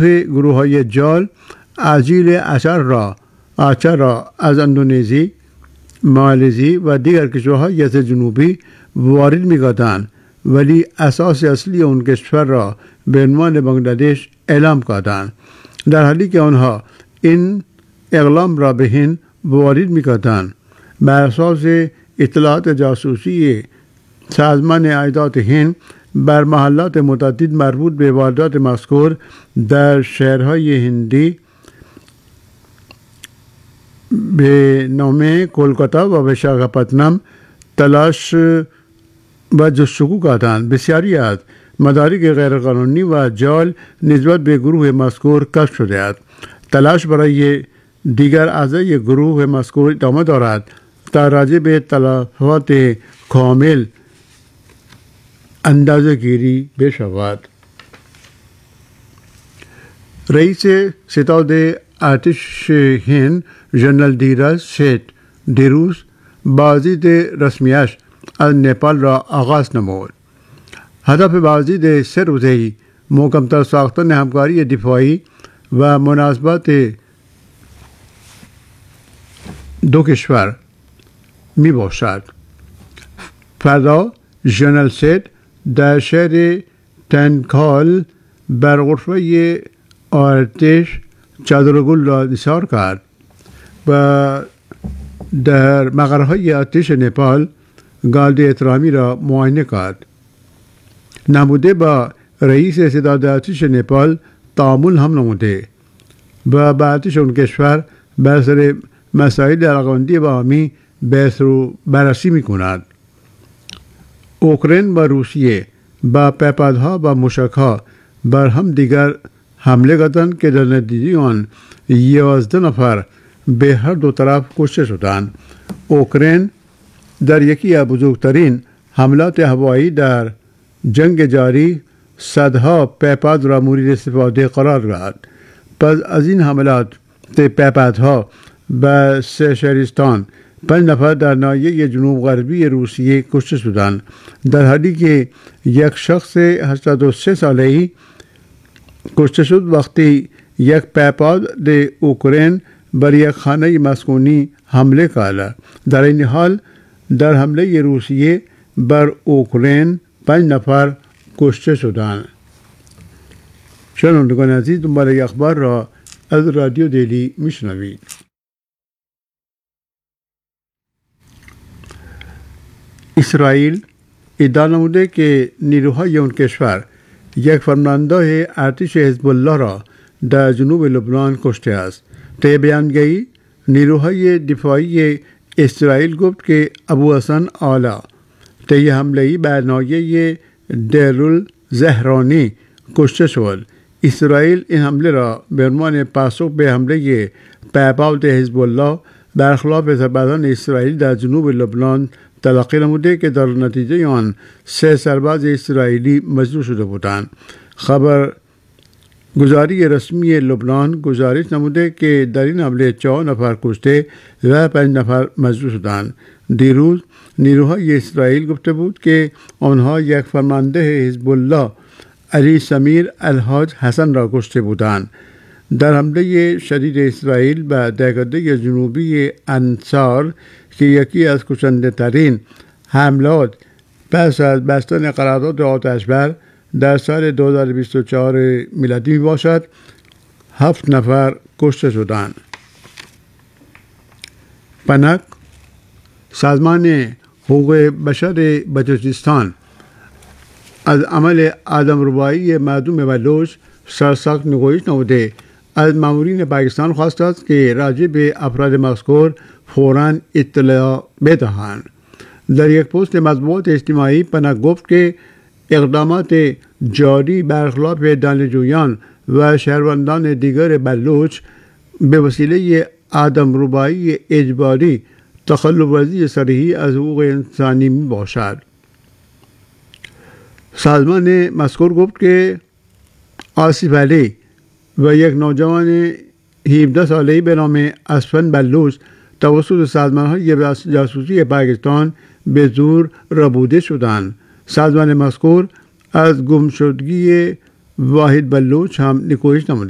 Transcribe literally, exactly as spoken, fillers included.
انبوه گروه های جال عجیل اشر را آچر را از اندونزی، مالزی و دیگر کشورهای آسیا جنوبی وارد می‌کردند، ولی اساس اصلی اون کشور را به عنوان بنگلادش اعلام کردند، در حالی که آنها این اقلام را به هند وارد می‌کردند. بر اساس اطلاعات جاسوسی سازمان عایدات هند بر محلات متعدد مربوط به واردات مذکور در شهرهای هندی به نام کلکتا و وشاکاپتنم تلاش و جستجو کردند. بسیاری از مدارک غیرقانونی و جال نسبت به گروه مذکور کشف شده است. تلاش برای دیگر اعضای گروه مذکور ادامه دارد تا راجع به تلفات کامل اندازه گیری بشود. رئیس ستاد ارتش هند جنرال دیراج سیت دیروز بازدید رسمیش از نپال را آغاز نمود. هدف بازدید سه روزه‌ای محکم‌تر ساختن همکاری دفاعی و مناسبات دو کشور می باشد. فردا جنرال سیت در شهر تنکال بر غرفه ارتش چادر گل را نثار کرد و در مقرهای ارتش نپال گالد احترامی را معاینه کرد. نموده با رئیس ستاد ارتش نپال تعامل هم نموده و با ارتش اون کشور بر سر مسائل علاقمندی باهمی بحث رو بررسی می کند. اوکراین و روسیه با پیپادها و موشکها بر هم دیگر حمله کردند که در نتیجه آن یازده نفر به هر دو طرف کشته شدند. اوکراین در یکی از بزرگترین حملات هوایی در جنگ جاری صدها پیپاد را مورد استفاده قرار داد. پس از این حملات پیپادها به سیچریستان پنج نفر در ناحیه جنوب غربی روسیه کشته شدند، در حالی که یک شخص هشتاد و سه ساله‌ای کشته شد وقتی یک پیپاد در اوکراین بر یک خانه مسکونی حمله کرد. در این حال در حمله روسیه بر اوکراین پنج نفر کشته شدند. شنوندگان عزیز، دنباله اخبار را از رادیو دلی میشنوید. اسرائیل ادعا نموده که نیروهای اون کشور یک فرمانده ارتش حزب الله را در جنوب لبنان کشته است. طی بیانیه‌ای نیروهای دفاعی اسرائیل گفت که ابو حسن آلا طی حمله‌ای بر ناحیه دیرالزهرانی کشته شد. اسرائیل این حمله را به عنوان پاسخ به حمله پیپاد حزب الله برخلاف سربازان اسرائیل در جنوب لبنان تلقی نموده که در نتیجه آن سه سرباز اسرائیلی مجروح شده بودند. خبر گزاری رسمی لبنان گزارش نموده که در این حمله چهار نفر کشته و پنج نفر مجروح شدند. دیروز نیروهای اسرائیل گفته بود که آنها یک فرمانده حزب الله علی سمیر الحاج حسن را کشته بودند. در حمله شدید اسرائیل به دهکده جنوبی انصار که یکی از کشنده ترین حملات پس از بستن قرارداد آتشبس در سال دو هزار و بیست و چهار میلادی می باشد، هفت نفر کشته شدند. پنک سازمان حقوق بشر بلوچستان از عمل آدمربایی مردم بلوچ سرسخت نگویش نموده از مامورین پاکستان خواست است که راجع به افراد مذکور فوراً اطلاع بدهند. در یک پست مطبوعات اجتماعی پنک گفت که اقدامات جاری برخلاف دانشجویان و شهروندان دیگر بلوچ به وسیله آدمربایی اجباری تخلف ورزی صریحی از حقوق انسانی می باشد. سازمان مذکور گفت که آصف علی و یک نوجوان هفده ساله‌ای به نام اسفن بلوچ توسط سازمان‌های جاسوسی پاکستان به زور ربوده شدند. سازمان مذکور از گمشدگی واحد بلوچ هم نکوهش نموده.